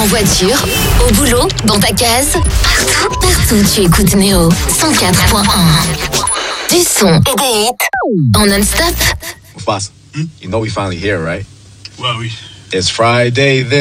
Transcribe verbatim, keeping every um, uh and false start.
En voiture, au boulot, dans ta case, partout, partout tu écoutes Néo cent quatre point un. Du son et des hits en non-stop. Mufasa, hmm? You know we finally here, right? Well, we... It's Friday then.